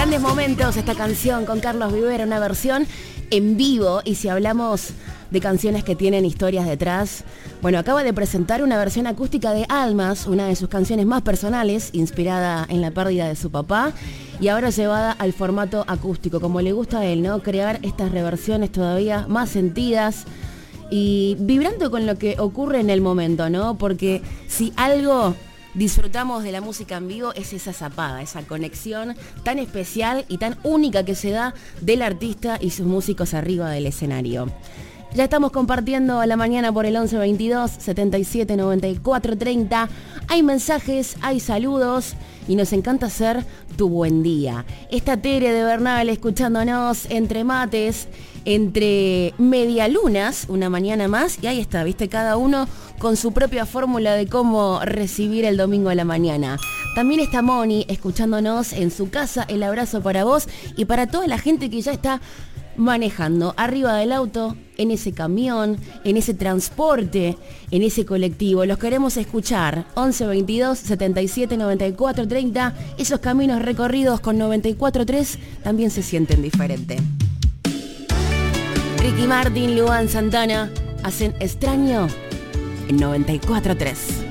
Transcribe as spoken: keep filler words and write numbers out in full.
Grandes momentos esta canción con Carlos Viver, una versión en vivo. Y si hablamos de canciones que tienen historias detrás, bueno, acaba de presentar una versión acústica de Almas, una de sus canciones más personales, inspirada en la pérdida de su papá, y ahora llevada al formato acústico, como le gusta a él, ¿no? Crear estas reversiones todavía más sentidas y vibrando con lo que ocurre en el momento, ¿no? Porque si algo disfrutamos de la música en vivo es esa zapada, esa conexión tan especial y tan única que se da del artista y sus músicos arriba del escenario. Ya estamos compartiendo a la mañana por el once veintidós, setenta y siete noventa y cuatro treinta. Hay mensajes, hay saludos y nos encanta hacer tu buen día. Está Tere de Bernal escuchándonos entre mates, entre medialunas, una mañana más. Y ahí está, viste, cada uno con su propia fórmula de cómo recibir el domingo a la mañana. También está Moni escuchándonos en su casa. El abrazo para vos y para toda la gente que ya está manejando arriba del auto, en ese camión, en ese transporte, en ese colectivo. Los queremos escuchar. once veintidós, setenta y siete noventa y cuatro treinta. Esos caminos recorridos con noventa y cuatro tres también se sienten diferente. Ricky Martin, Luan Santana hacen Extraño en noventa y cuatro tres.